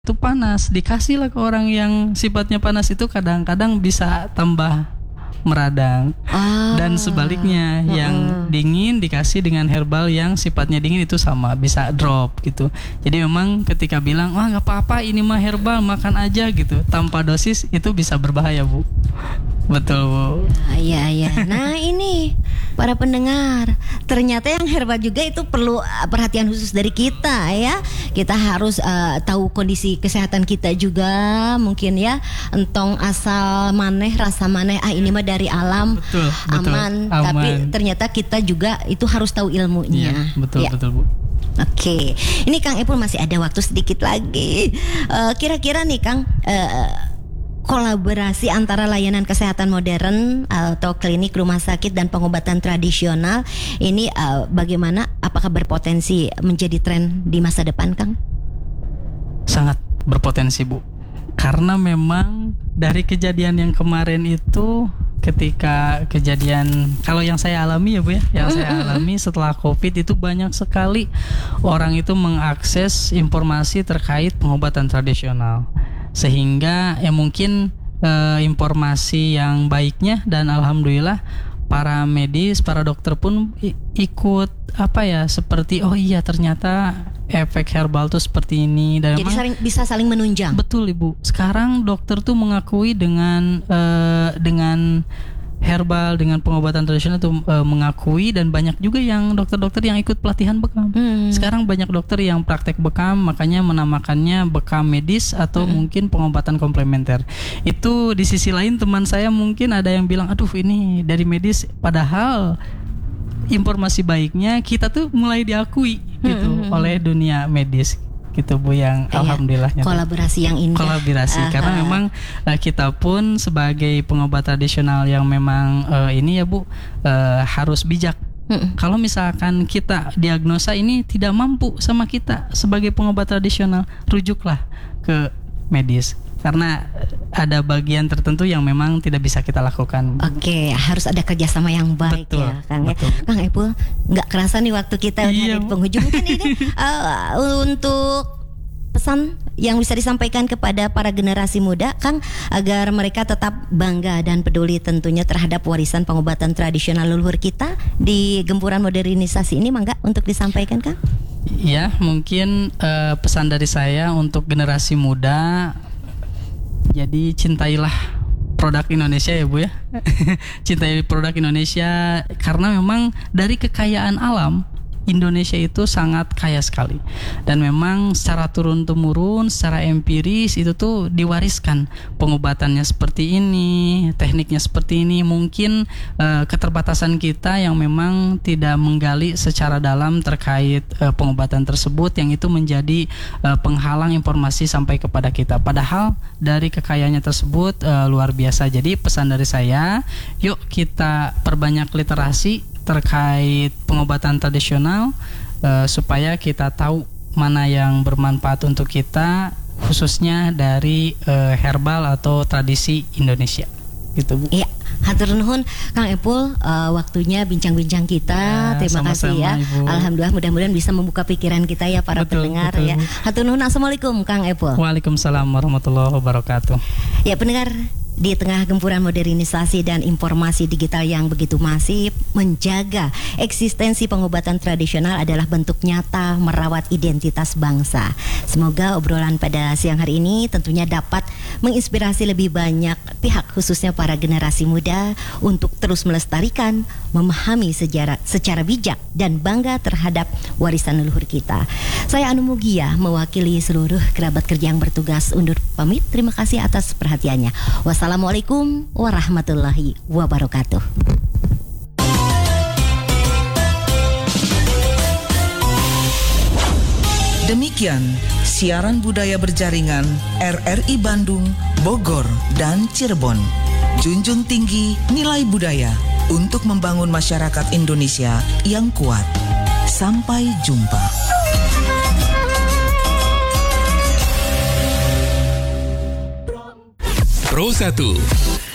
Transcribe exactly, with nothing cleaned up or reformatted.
itu panas, dikasihlah ke orang yang sifatnya panas itu kadang-kadang bisa tambah meradang. Ah. Dan sebaliknya Uh-uh. yang dingin dikasih dengan herbal yang sifatnya dingin itu sama, bisa drop gitu. Jadi memang ketika bilang wah nggak apa-apa ini mah herbal makan aja gitu tanpa dosis itu bisa berbahaya Bu. Betul Bu. Iya iya. Nah ini para pendengar, ternyata yang herbal juga itu perlu uh, perhatian khusus dari kita ya. Kita harus uh, tahu kondisi kesehatan kita juga mungkin ya. Entong asal maneh rasa maneh ah ini mah dari alam. Betul, betul. Aman. Aman. Tapi ternyata kita juga itu harus tahu ilmunya. Iya, betul ya. betul Bu. Oke, ini Kang Epul masih ada waktu sedikit lagi. Uh, kira-kira nih Kang, uh, kolaborasi antara layanan kesehatan modern atau klinik rumah sakit dan pengobatan tradisional ini uh, bagaimana? Apakah berpotensi menjadi tren di masa depan, Kang? Sangat berpotensi Bu. Karena memang dari kejadian yang kemarin itu, ketika kejadian kalau yang saya alami ya Bu ya, yang saya alami setelah Covid itu banyak sekali orang itu mengakses informasi terkait pengobatan tradisional. Sehingga ya mungkin eh, informasi yang baiknya dan alhamdulillah para medis, para dokter pun i- ikut apa ya seperti oh iya ternyata efek herbal tuh seperti ini dan Jadi memang, saling, bisa saling menunjang. betul Ibu. Sekarang dokter tuh mengakui dengan eh, dengan herbal, dengan pengobatan tradisional tuh eh, mengakui, dan banyak juga yang dokter-dokter yang ikut pelatihan bekam. Hmm. Sekarang banyak dokter yang praktek bekam, makanya menamakannya bekam medis atau Hmm. mungkin pengobatan komplementer. Itu di sisi lain teman saya mungkin ada yang bilang, aduh ini dari medis, padahal informasi baiknya kita tuh mulai diakui gitu Hmm. oleh dunia medis. Gitu Bu yang Iya, alhamdulillahnya kolaborasi yang indah. kolaborasi. Aha. Karena memang uh, kita pun sebagai pengobat tradisional yang memang uh, ini ya Bu uh, harus bijak. Mm-mm. Kalau misalkan kita diagnosa ini tidak mampu sama kita sebagai pengobat tradisional, rujuklah ke medis. Karena ada bagian tertentu yang memang tidak bisa kita lakukan. Oke, harus ada kerjasama yang baik. Betul, ya, Kang. Ya. betul. Kang Epul, nggak kerasa nih waktu kita udah Iya, ada di penghujung kan ini uh, untuk pesan yang bisa disampaikan kepada para generasi muda, Kang, agar mereka tetap bangga dan peduli tentunya terhadap warisan pengobatan tradisional leluhur kita di gempuran modernisasi ini, mangga untuk disampaikan, Kang. Ya, mungkin uh, pesan dari saya untuk generasi muda. Jadi cintailah produk Indonesia ya Bu ya. Cintai produk Indonesia karena memang dari kekayaan alam Indonesia itu sangat kaya sekali. Dan memang secara turun-temurun, secara empiris itu tuh diwariskan pengobatannya seperti ini, tekniknya seperti ini. Mungkin uh, keterbatasan kita yang memang tidak menggali secara dalam terkait uh, pengobatan tersebut, yang itu menjadi uh, penghalang informasi sampai kepada kita. Padahal dari kekayaannya tersebut uh, luar biasa. Jadi pesan dari saya, yuk kita perbanyak literasi terkait pengobatan tradisional uh, supaya kita tahu mana yang bermanfaat untuk kita, khususnya dari uh, herbal atau tradisi Indonesia gitu Bu. Iya, hatur nuhun Kang Epul, uh, waktunya bincang-bincang kita. Ya, Terima kasih ya. sama-sama, Ibu. Alhamdulillah, mudah-mudahan bisa membuka pikiran kita ya para Betul, pendengar betul, ya. Bu. Hatur nuhun, assalamualaikum Kang Epul. Waalaikumsalam warahmatullahi wabarakatuh. Ya pendengar, di tengah gempuran modernisasi dan informasi digital yang begitu masif, menjaga eksistensi pengobatan tradisional adalah bentuk nyata merawat identitas bangsa. Semoga obrolan pada siang hari ini tentunya dapat menginspirasi lebih banyak pihak, khususnya para generasi muda, untuk terus melestarikan, memahami sejarah secara bijak dan bangga terhadap warisan leluhur kita. Saya Anu Mugia mewakili seluruh kerabat kerja yang bertugas undur pamit. Terima kasih atas perhatiannya. Wassalamualaikum warahmatullahi wabarakatuh. Demikian siaran budaya berjaringan R R I Bandung, Bogor, dan Cirebon. Junjung tinggi nilai budaya untuk membangun masyarakat Indonesia yang kuat. Sampai jumpa. Pro satu